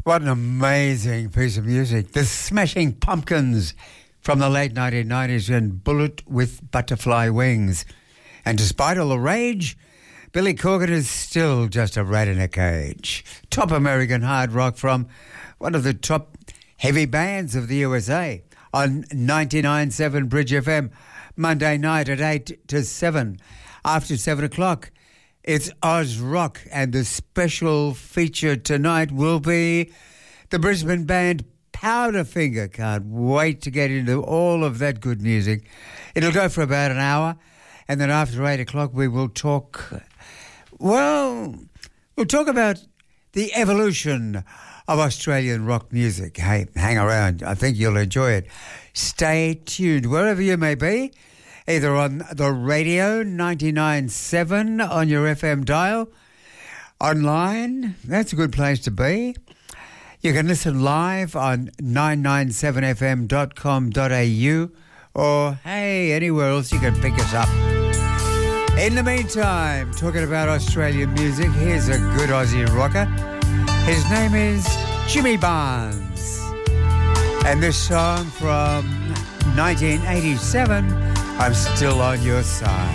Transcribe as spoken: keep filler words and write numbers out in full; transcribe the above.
What an amazing piece of music. The Smashing Pumpkins from the late nineteen nineties and Bullet with Butterfly Wings. And despite all the rage, Billy Corgan is still just a rat in a cage. Top American hard rock from one of the top heavy bands of the U S A on ninety-nine point seven Bridge F M, Monday night at eight to seven. After seven o'clock, it's Oz Rock, and the special feature tonight will be the Brisbane band Powderfinger. Can't wait to get into all of that good music. It'll go for about an hour, and then after eight o'clock we will talk, well, we'll talk about the evolution of Australian rock music. Hey, hang around. I think you'll enjoy it. Stay tuned wherever you may be, either on the radio, ninety-nine point seven on your F M dial, online, that's a good place to be. You can listen live on nine nine seven f m dot com dot a u, or, hey, anywhere else you can pick us up. In the meantime, talking about Australian music, here's a good Aussie rocker. His name is Jimmy Barnes. And this song from nineteen eighty-seven, I'm Still on Your Side.